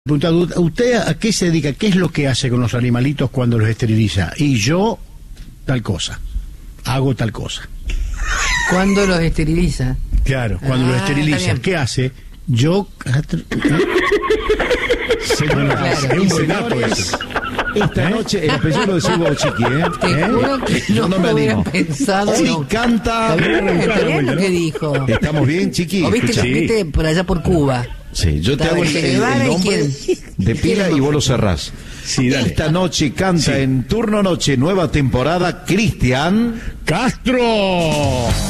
¿Usted a qué se dedica? ¿Qué es lo que hace con los animalitos cuando los esteriliza? Y yo, tal cosa. Hago tal cosa. ¿Cuándo los esteriliza? Claro, cuando los esteriliza. ¿Qué hace? Yo... Es un buen dato ese. Esta noche, el apellido lo decimos Chiqui, Te juro que no no me lo hubiera animo. pensado. Hoy No. canta. Está bien lo que dijo. ¿Estamos bien, Chiqui? O viste, Escucha. viste por allá por Cuba. Sí, yo te Está hago el bien. nombre de pila y vos lo cerrás. Sí, dale. Esta noche canta en Turno Noche, nueva temporada, Cristian ¡Castro!